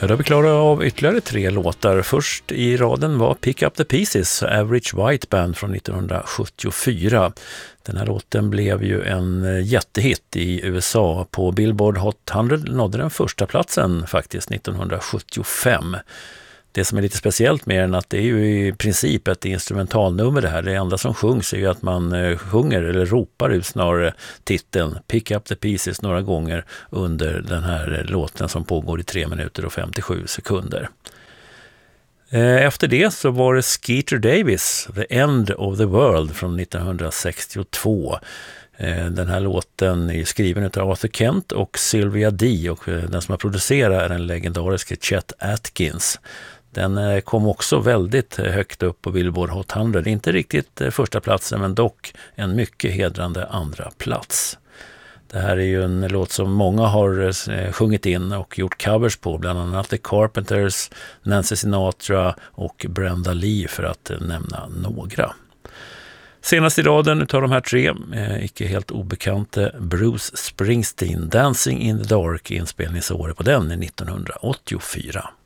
Ja, då är vi klara av ytterligare 3 låtar. Först i raden var Pick Up The Pieces, Average White Band från 1974. Den här låten blev ju en jättehit i USA. På Billboard Hot 100 nådde den första platsen faktiskt 1975. Det som är lite speciellt med den att det är ju i princip ett instrumentalnummer det här. Det enda som sjungs är ju att man sjunger eller ropar ut snarare titeln Pick Up The Pieces några gånger under den här låten som pågår i 3 minuter och 57 sekunder. Efter det så var det Skeeter Davis, The End of the World från 1962. Den här låten är skriven av Arthur Kent och Sylvia D, och den som har producerat är den legendariske Chet Atkins. Den kom också väldigt högt upp på Billboard Hot 100. Inte riktigt första platsen, men dock en mycket hedrande andra plats. Det här är ju en låt som många har sjungit in och gjort covers på, bland annat The Carpenters, Nancy Sinatra och Brenda Lee för att nämna några. Senast i raden utav de här 3, icke helt obekante Bruce Springsteen, Dancing in the Dark, inspelningsåret på den är 1984.